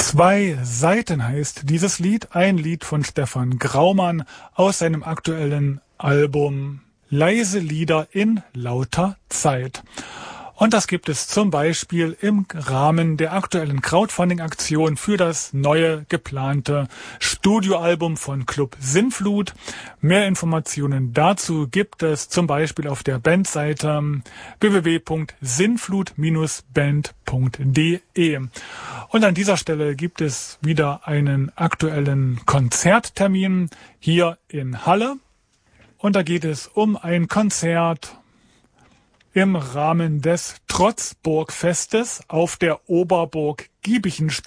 2 Seiten heißt dieses Lied, ein Lied von Stefan Graumann aus seinem aktuellen Album Leise Lieder in lauter Zeit. Und das gibt es zum Beispiel im Rahmen der aktuellen Crowdfunding-Aktion für das neue geplante Studioalbum von Club Sinnflut. Mehr Informationen dazu gibt es zum Beispiel auf der Bandseite www.sinnflut-band.de. Und an dieser Stelle gibt es wieder einen aktuellen Konzerttermin hier in Halle. Und da geht es um ein Konzert im Rahmen des Trotzburgfestes auf der Oberburg Giebichenstedt.